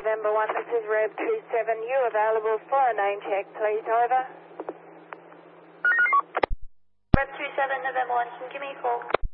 November 1, this is Rev 27. You available for a name check, please, over? Rev 27, November 1, can you give me a call?